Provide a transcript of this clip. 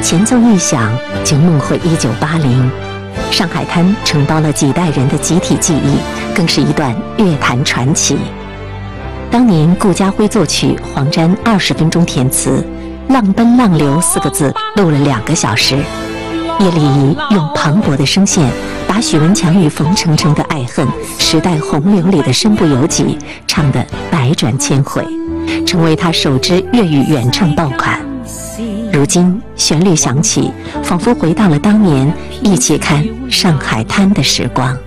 前奏一响，就梦回1980。上海滩承包了几代人的集体记忆，更是一段乐坛传奇。当年顾嘉辉作曲，黄沾20分钟填词，浪奔浪流4个字录了2个小时。叶丽仪用磅礴的声线，把许文强与冯程程的爱恨、时代洪流里的身不由己唱得百转千回，成为他首支粤语原唱爆款。如今旋律响起，仿佛回到了当年一起看上海滩的时光。